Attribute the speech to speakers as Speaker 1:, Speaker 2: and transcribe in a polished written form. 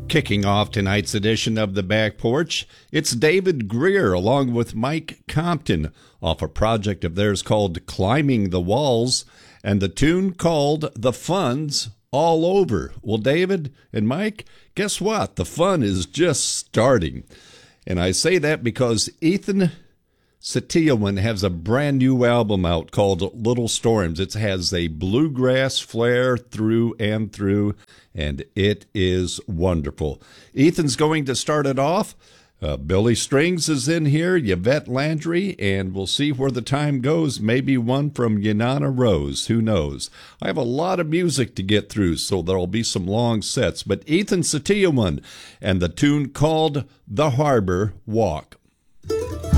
Speaker 1: Kicking off tonight's edition of The Back Porch, it's David Greer along with Mike Compton off a project of theirs called Climbing the Walls and the tune called The Fun's All Over. Well, David and Mike, guess what? The fun is just starting. And I say that because Ethan Satillman has a brand new album out called Little Storms. It has a bluegrass flair through and through, and it is wonderful. Ethan's going to start it off. Billy Strings is in here, Yvette Landry, and we'll see where the time goes. Maybe one from Yanana Rose. Who knows? I have a lot of music to get through, so there'll be some long sets. But Ethan Satillman and the tune called The Harbor Walk.